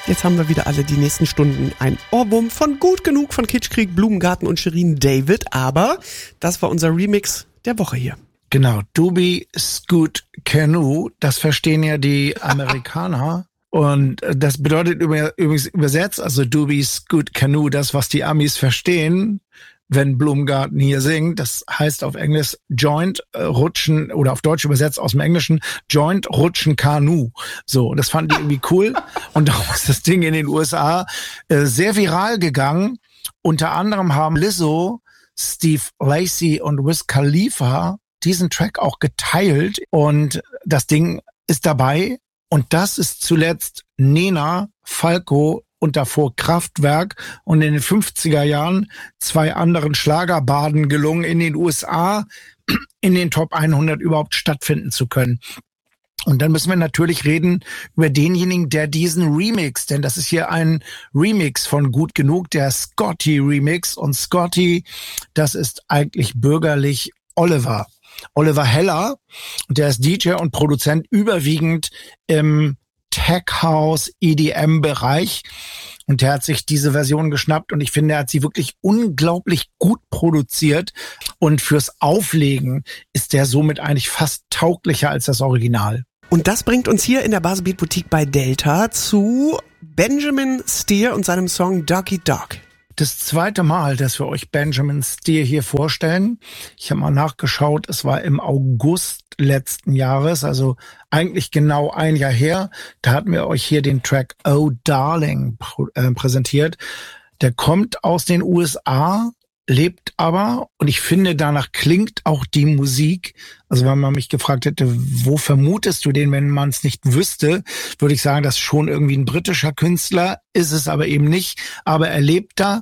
Jetzt haben wir wieder alle die nächsten Stunden ein Ohrwurm von Gut Genug von Kitschkrieg, Blumengarten und Shirin David. Aber das war unser Remix der Woche hier. Genau, Doobie Scoot Canoe, das verstehen ja die Amerikaner. Und das bedeutet übrigens übersetzt, also Doobie Scoot Canoe, das, was die Amis verstehen, wenn Blumengarten hier singt. Das heißt auf Englisch Joint Rutschen oder auf Deutsch übersetzt aus dem Englischen Joint Rutschen Kanu. So, das fanden die irgendwie cool. Und darum ist das Ding in den USA sehr viral gegangen. Unter anderem haben Lizzo, Steve Lacy und Wiz Khalifa diesen Track auch geteilt. Und das Ding ist dabei. Und das ist zuletzt Nena, Falco und davor Kraftwerk und in den 50er Jahren 2 anderen Schlagerbaden gelungen, in den USA in den Top 100 überhaupt stattfinden zu können. Und dann müssen wir natürlich reden über denjenigen, der diesen Remix, denn das ist hier ein Remix von Gut Genug, der Scotty Remix. Und Scotty, das ist eigentlich bürgerlich Oliver Heller. Und der ist DJ und Produzent überwiegend im Tech House EDM-Bereich. Und der hat sich diese Version geschnappt und ich finde, er hat sie wirklich unglaublich gut produziert. Und fürs Auflegen ist der somit eigentlich fast tauglicher als das Original. Und das bringt uns hier in der Baselbeat Boutique bei Delta zu Benjamin Steer und seinem Song Doggy Dog. Das zweite Mal, dass wir euch Benjamin Steer hier vorstellen. Ich habe mal nachgeschaut, es war im August letzten Jahres, also eigentlich genau ein Jahr her. Da hatten wir euch hier den Track Oh Darling präsentiert. Der kommt aus den USA, lebt aber, und ich finde, danach klingt auch die Musik. Also wenn man mich gefragt hätte, wo vermutest du den, wenn man es nicht wüsste, würde ich sagen, das ist schon irgendwie ein britischer Künstler, ist es aber eben nicht, aber er lebt da.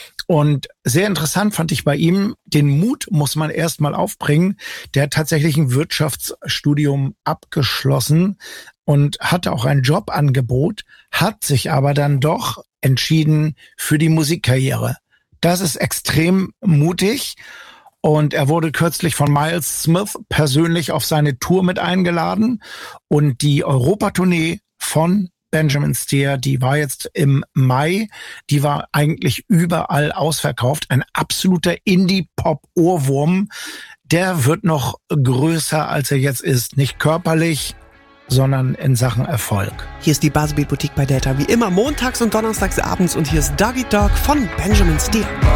Und sehr interessant fand ich bei ihm, den Mut muss man erstmal aufbringen. Der hat tatsächlich ein Wirtschaftsstudium abgeschlossen und hatte auch ein Jobangebot, hat sich aber dann doch entschieden für die Musikkarriere. Das ist extrem mutig und er wurde kürzlich von Miles Smith persönlich auf seine Tour mit eingeladen und die Europatournee von Benjamin Steer, die war jetzt im Mai, die war eigentlich überall ausverkauft. Ein absoluter Indie-Pop-Ohrwurm, der wird noch größer, als er jetzt ist. Nicht körperlich, sondern in Sachen Erfolg. Hier ist die Baselbeat Boutique bei Delta, wie immer montags und donnerstags abends und hier ist Doggy Dog von Benjamin Steer.